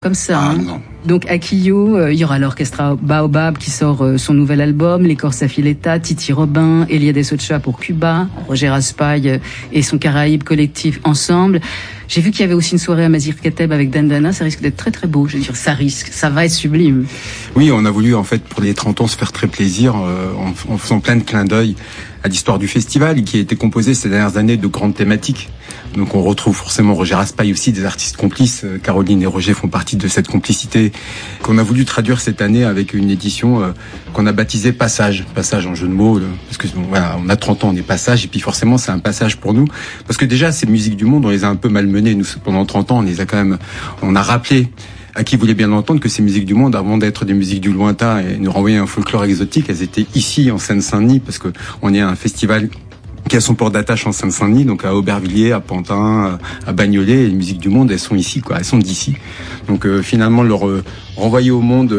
Comme ça. Ah, hein. non. Donc à Quillo, il y aura l'orchestre Baobab qui sort son nouvel album, les Corsa Filetta, Titi Robin, Elia de Socha pour Cuba, Roger Raspail et son Caraïbe collectif ensemble. J'ai vu qu'il y avait aussi une soirée à Mazir Kateb avec Dandana, ça risque d'être très très beau, je veux dire, ça va être sublime. Oui, on a voulu en fait pour les 30 ans se faire très plaisir en faisant plein de clins d'œil à l'histoire du festival qui a été composé ces dernières années de grandes thématiques. Donc on retrouve forcément Roger Raspail aussi, des artistes complices. Caroline et Roger font partie de cette complicité qu'on a voulu traduire cette année avec une édition qu'on a baptisée Passage. Passage en jeu de mots, parce que voilà, on a 30 ans, on est Passage, et puis forcément c'est un passage pour nous. Parce que déjà ces musiques du monde, on les a un peu malmenées. Nous, pendant 30 ans, on les a quand même, on a rappelé à qui voulait bien entendre que ces musiques du monde, avant d'être des musiques du lointain et nous renvoyer un folklore exotique, elles étaient ici en Seine-Saint-Denis, parce que on est un festival qui a son port d'attache en Seine-Saint-Denis, donc à Aubervilliers, à Pantin, à Bagnolet, et les musiques du monde, elles sont ici, quoi, elles sont d'ici. Donc finalement, leur renvoyer au monde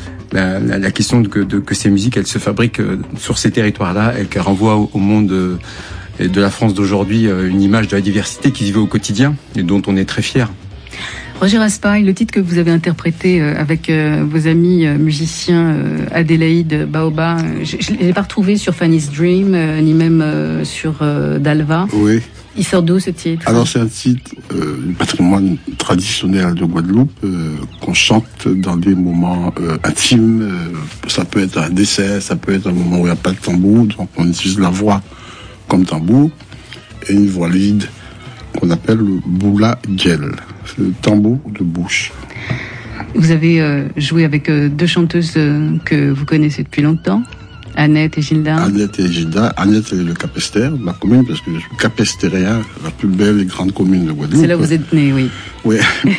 la question que ces musiques, elles se fabriquent sur ces territoires-là, et qu'elles renvoient au monde de la France d'aujourd'hui une image de la diversité qui se vit au quotidien et dont on est très fiers. Roger Raspail, le titre que vous avez interprété avec vos amis musiciens Adélaïde, Baoba, je l'ai pas retrouvé sur Fanny's Dream, ni même sur Dalva. Oui. Il sort d'où ce titre? Alors c'est un titre du patrimoine traditionnel de Guadeloupe qu'on chante dans des moments intimes. Ça peut être un décès, ça peut être un moment où il n'y a pas de tambour, donc on utilise la voix comme tambour et une voix lead qu'on appelle le boula gel. C'est le tambour de bouche. Vous avez joué avec deux chanteuses que vous connaissez depuis longtemps, Annette et Gilda. Annette et Gilda. Annette est le Capesterre, ma commune, parce que je suis capestérien, la plus belle et grande commune de Guadeloupe. C'est là où vous êtes né, oui. Oui.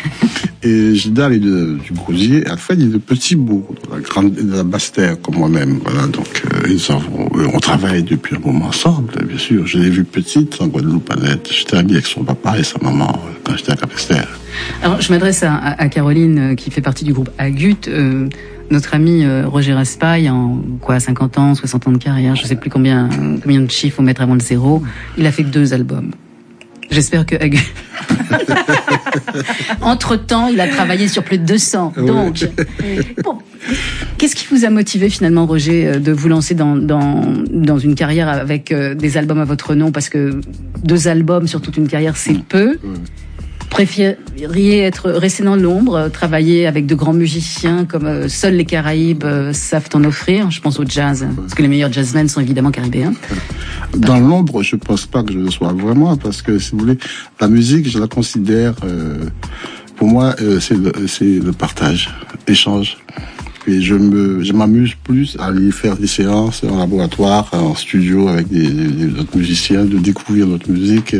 Et Gilda, elle est du Grosier. Alfred, il est de Petit-Bourg, de la Basse-Terre, comme moi-même. Voilà, donc, on travaille depuis un moment ensemble, bien sûr. Je l'ai vue petite en Guadeloupe, Annette. J'étais ami avec son papa et sa maman quand j'étais à Capesterre. Alors, je m'adresse à Caroline, qui fait partie du groupe Agut. Notre ami Roger Raspail, en 50 ans, 60 ans de carrière, je sais plus combien de chiffres faut mettre avant le zéro, il a fait 2 albums. J'espère que entre-temps, il a travaillé sur plus de 200. Donc, bon, qu'est-ce qui vous a motivé finalement, Roger, de vous lancer dans une carrière avec des albums à votre nom? Parce que 2 albums sur toute une carrière, c'est peu. Préfériez rester dans l'ombre, travailler avec de grands musiciens comme seuls les Caraïbes savent en offrir? Je pense au jazz, parce que les meilleurs jazzmen sont évidemment caribéens. Dans l'ombre, je pense pas que je le sois vraiment, parce que si vous voulez, la musique, je la considère, pour moi, c'est le partage, l'échange. Et je m'amuse plus à aller faire des séances en laboratoire, en studio avec d'autres musiciens, de découvrir notre musique.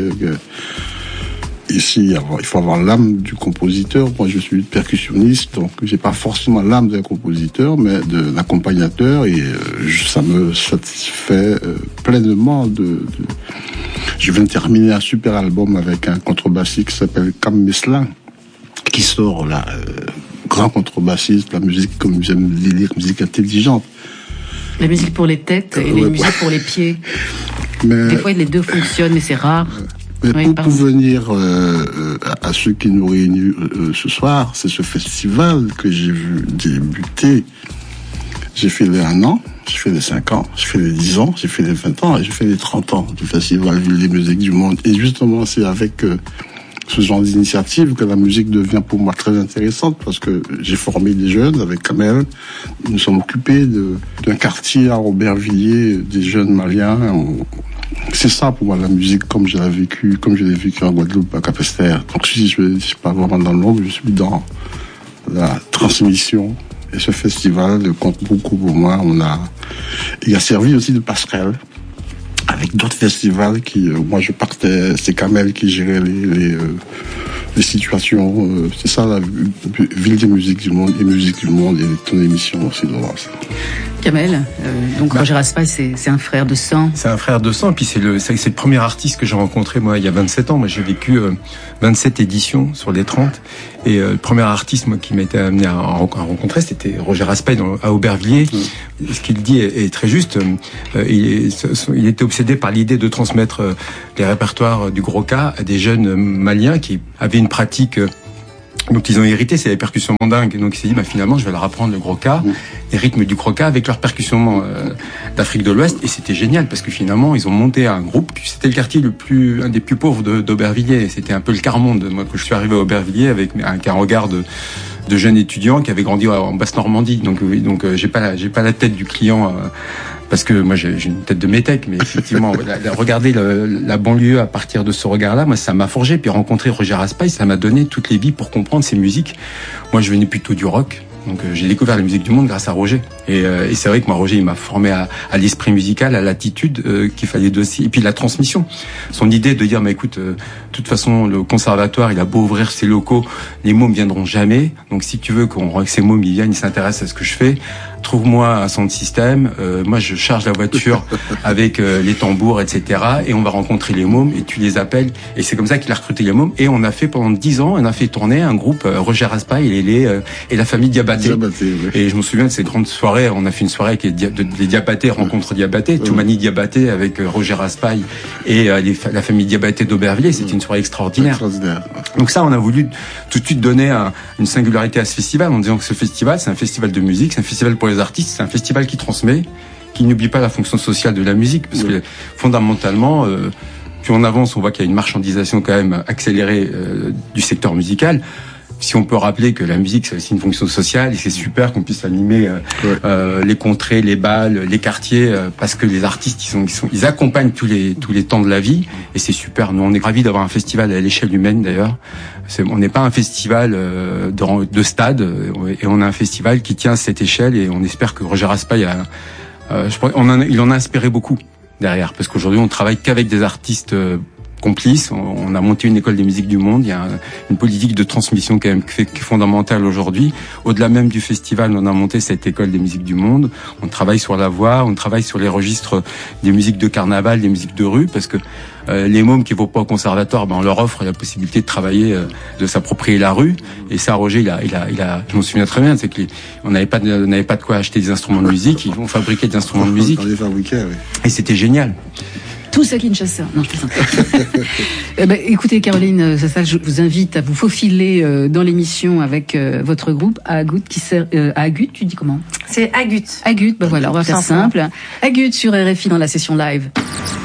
Ici, il faut avoir l'âme du compositeur. Moi, je suis percussionniste, donc j'ai pas forcément l'âme d'un compositeur, mais de l'accompagnateur, et ça me satisfait pleinement. Je viens de terminer un super album avec un contrebassiste qui s'appelle Cam Meslin, qui sort là, grand contrebassiste, la musique comme j'aime lire, musique intelligente. La musique pour les têtes et la musique pour les pieds. Mais des fois, les deux fonctionnent, mais c'est rare. Mais pour venir à ceux qui nous réunissent ce soir, c'est ce festival que j'ai vu débuter. J'ai fait les 1 an, j'ai fait les 5 ans, j'ai fait les 10 ans, j'ai fait les 20 ans et j'ai fait les 30 ans du festival Ville des musiques du monde. Et justement, c'est avec ce genre d'initiative que la musique devient pour moi très intéressante, parce que j'ai formé des jeunes avec Kamel. Nous sommes occupés d'un quartier à Aubervilliers, des jeunes maliens. C'est ça pour moi la musique, comme je l'ai vécu en Guadeloupe, à Capesterre. Donc je suis pas vraiment dans l'ombre, je suis dans la transmission. Et ce festival compte beaucoup pour moi. Il a servi aussi de passerelle avec d'autres festivals moi je partais, c'est Kamel qui gérait les situations. C'est ça la Ville des musiques du monde, et Musique du monde, et ton émission aussi de voir ça. Kamel, donc Roger Raspail, c'est un frère de sang. C'est un frère de sang, et puis c'est le premier artiste que j'ai rencontré, moi, il y a 27 ans. Moi, j'ai vécu 27 éditions sur les 30, et le premier artiste, moi, qui m'était amené à rencontrer, c'était Roger Raspail à Aubervilliers. Ce qu'il dit est très juste. Il était obsédé par l'idée de transmettre les répertoires du Gros Cas à des jeunes maliens qui avaient une pratique Donc ils ont hérité, c'est les percussions mandingues. Donc il s'est dit, finalement, je vais leur apprendre le croka, les rythmes du croka avec leurs percussions d'Afrique de l'Ouest. Et c'était génial parce que finalement, ils ont monté un groupe. C'était le quartier un des plus pauvres d'Aubervilliers. C'était un peu le quart-monde. Moi, quand je suis arrivé à Aubervilliers avec un regard de jeunes étudiants qui avaient grandi en Basse-Normandie. Donc j'ai pas la tête du client. Parce que moi j'ai une tête de métèque, mais effectivement, regarder la banlieue à partir de ce regard-là, moi ça m'a forgé. Puis rencontrer Roger Raspail, ça m'a donné toutes les billes pour comprendre ces musiques. Moi je venais plutôt du rock, donc j'ai découvert la musique du monde grâce à Roger. Et c'est vrai que moi Roger il m'a formé à l'esprit musical, à l'attitude qu'il fallait aussi, et puis la transmission. Son idée de dire, écoute, de toute façon le conservatoire il a beau ouvrir ses locaux, les mômes viendront jamais. Donc si tu veux que ces mômes ils viennent, ils s'intéressent à ce que je fais. Trouve-moi un sound system, moi je charge la voiture avec les tambours, etc. Et on va rencontrer les mômes et tu les appelles. Et c'est comme ça qu'il a recruté les mômes. Et on a fait pendant 10 ans, on a fait tourner un groupe Roger Raspail et la famille Diabaté. Oui. Et je me souviens de ces grandes soirées. On a fait une soirée avec les Diabaté, rencontre Diabaté, Toumani Diabaté avec Roger Raspail et la famille Diabaté d'Aubervilliers. C'était une soirée extraordinaire. Donc ça, on a voulu tout de suite donner une singularité à ce festival en disant que ce festival, c'est un festival de musique, c'est un festival pour les artistes, c'est un festival qui transmet, qui n'oublie pas la fonction sociale de la musique, parce que fondamentalement, plus on avance, on voit qu'il y a une marchandisation quand même accélérée du secteur musical. Si on peut rappeler que la musique c'est aussi une fonction sociale et c'est super qu'on puisse animer les contrées, les balles, les quartiers parce que les artistes ils accompagnent tous les temps de la vie et c'est super. Nous on est ravis d'avoir un festival à l'échelle humaine d'ailleurs. On n'est pas un festival de stade et on a un festival qui tient cette échelle et on espère que Roger Raspail il en a inspiré beaucoup derrière parce qu'aujourd'hui on travaille qu'avec des artistes complices. On a monté une école des musiques du monde. Il y a une politique de transmission qui est fondamentale aujourd'hui. Au-delà même du festival, on a monté cette école des musiques du monde. On travaille sur la voix, on travaille sur les registres des musiques de carnaval, des musiques de rue, parce que les mômes qui vont pas au conservatoire, on leur offre la possibilité de travailler, de s'approprier la rue. Et ça, Roger, je m'en souviens très bien, c'est qu'on n'avait pas de quoi acheter des instruments de musique. Ils vont fabriquer des instruments de musique. On les fabriquait, oui. Et c'était génial. Tous à Kinshasa. Non, je plaisante. Écoutez, Caroline Sassal, je vous invite à vous faufiler dans l'émission avec votre groupe Agut qui sert Agut, tu dis comment? C'est Agut. Agut, voilà, on va faire simple. Agut sur RFI dans la session live.